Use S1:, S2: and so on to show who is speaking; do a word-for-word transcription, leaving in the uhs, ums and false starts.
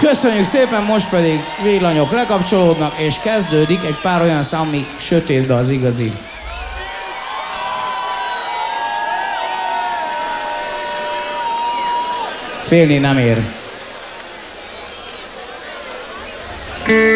S1: Köszönjük szépen, most pedig villanyok lekapcsolódnak, és kezdődik egy pár olyan szám, ami sötét, de az igazi. Félni nem ér.